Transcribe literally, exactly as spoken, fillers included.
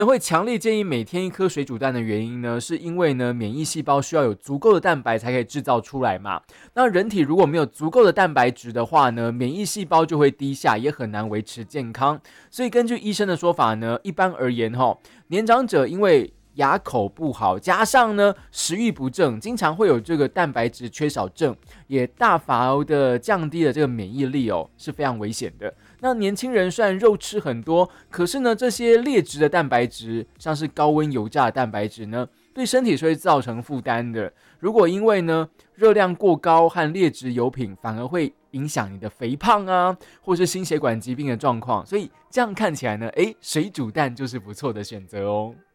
会强烈建议每天一颗水煮蛋的原因呢，是因为呢，免疫细胞需要有足够的蛋白才可以制造出来嘛。那人体如果没有足够的蛋白质的话呢，免疫细胞就会低下，也很难维持健康。所以根据医生的说法呢，一般而言哈，年长者因为牙口不好，加上呢食欲不振，经常会有这个蛋白质缺少症，也大幅的降低了这个免疫力哦，是非常危险的。那年轻人虽然肉吃很多，可是呢这些劣质的蛋白质，像是高温油炸的蛋白质呢，对身体是会造成负担的。如果因为呢热量过高和劣质油品，反而会影响你的肥胖啊，或是心血管疾病的状况。所以这样看起来呢，诶，水煮蛋就是不错的选择哦。